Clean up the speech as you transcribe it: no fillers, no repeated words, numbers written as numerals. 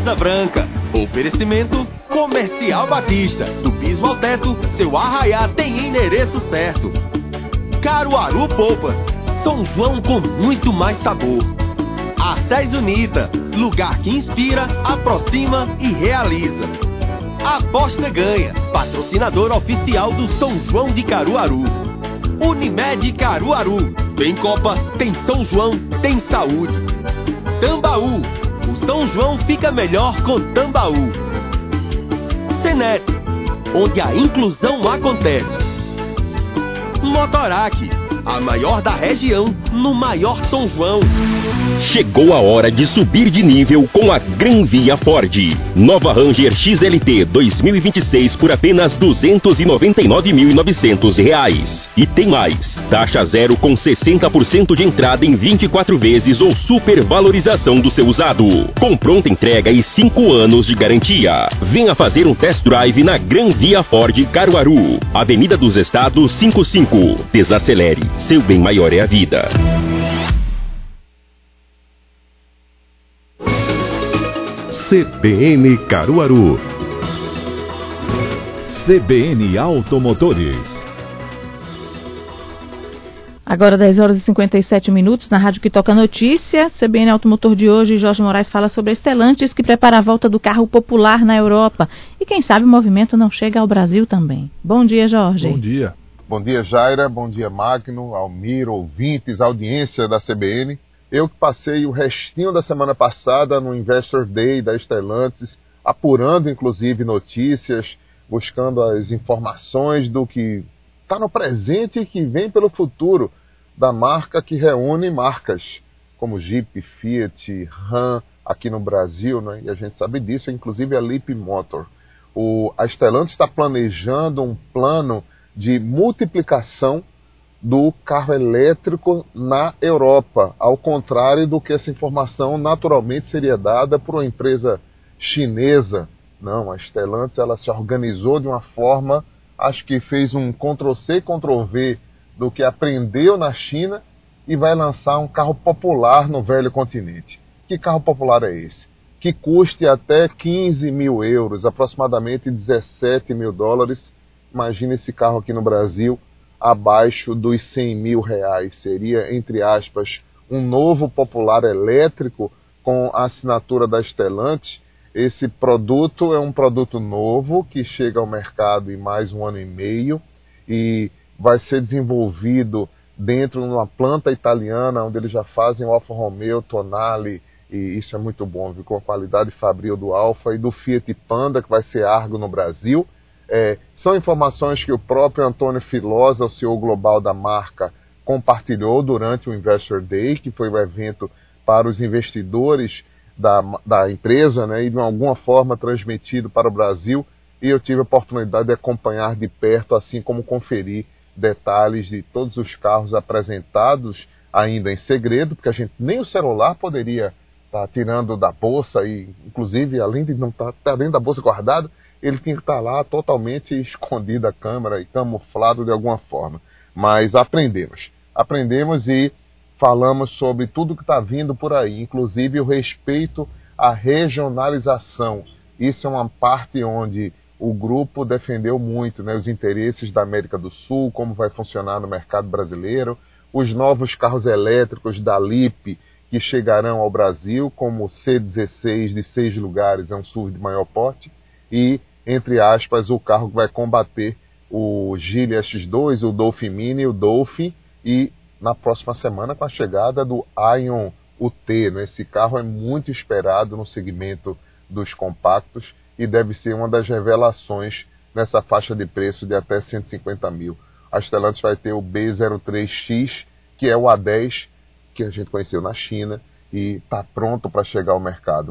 Asa Branca. Oferecimento Comercial Batista. Do piso ao teto, seu arraiá tem endereço certo. Caruaru Polpas. São João com muito mais sabor. Arcés Unita. Lugar que inspira, aproxima e realiza. Aposta Ganha. Patrocinador oficial do São João de Caruaru. Unimed Caruaru. Tem Copa, tem São João, tem saúde. Tambaú. O São João fica melhor com Tambaú. Senet, onde a inclusão acontece. Motorac, a maior da região, no maior São João. Chegou a hora de subir de nível com a Gran Via Ford. Nova Ranger XLT 2026 por apenas R$ 299.900. E tem mais. Taxa zero com 60% de entrada em 24 vezes ou supervalorização do seu usado. Com pronta entrega e 5 anos de garantia. Venha fazer um test drive na Gran Via Ford Caruaru. Avenida dos Estados 55. Desacelere. Seu bem maior é a vida. CBN Caruaru. CBN Automotores. Agora 10 horas e 57 minutos na Rádio que Toca Notícia. CBN Automotor de hoje, Jorge Moraes fala sobre a Stellantis, que prepara a volta do carro popular na Europa. E quem sabe o movimento não chega ao Brasil também. Bom dia, Jorge. Bom dia. Bom dia, Jaira. Bom dia, Magno, Almir, ouvintes, audiência da CBN. Eu que passei o restinho da semana passada no Investor Day da Stellantis, apurando inclusive notícias, buscando as informações do que está no presente e que vem pelo futuro da marca que reúne marcas como Jeep, Fiat, Ram aqui no Brasil, né? E a gente sabe disso, inclusive a Leapmotor. A Stellantis está planejando um plano de multiplicação do carro elétrico na Europa, ao contrário do que essa informação naturalmente seria dada por uma empresa chinesa. Não, a Stellantis ela se organizou de uma forma, acho que fez um Ctrl-C, Ctrl-V do que aprendeu na China e vai lançar um carro popular no velho continente. Que carro popular é esse? Que custe até 15 mil euros, aproximadamente 17 mil dólares. Imagina esse carro aqui no Brasil, abaixo dos 100 mil reais. Seria, entre aspas, um novo popular elétrico com a assinatura da Stellantis. Esse produto é um produto novo que chega ao mercado em mais 1 ano e meio e vai ser desenvolvido dentro de uma planta italiana, onde eles já fazem o Alfa Romeo, Tonale, e isso é muito bom, viu? Com a qualidade fabril do Alfa e do Fiat Panda, que vai ser Argo no Brasil. São informações que o próprio Antônio Filosa, o CEO global da marca, compartilhou durante o Investor Day, que foi o evento para os investidores da empresa, né, e de alguma forma transmitido para o Brasil, e eu tive a oportunidade de acompanhar de perto, assim como conferir detalhes de todos os carros apresentados, ainda em segredo, porque a gente nem o celular poderia estar tirando da bolsa, e inclusive, além de não estar dentro da bolsa guardado, ele tinha que estar lá totalmente escondido a câmera e camuflado de alguma forma. Mas aprendemos e falamos sobre tudo que está vindo por aí, inclusive o respeito à regionalização. Isso é uma parte onde o grupo defendeu muito, né, os interesses da América do Sul, como vai funcionar no mercado brasileiro, os novos carros elétricos da Leap que chegarão ao Brasil, como o C16 de 6 lugares, é um SUV de maior porte, e, entre aspas, o carro que vai combater o Geely X2, o Dolphin Mini, o Dolphin, e na próxima semana com a chegada do Ion UT. Né? Esse carro é muito esperado no segmento dos compactos e deve ser uma das revelações nessa faixa de preço de até 150 mil. A Stellantis vai ter o B03X, que é o A10 que a gente conheceu na China e está pronto para chegar ao mercado.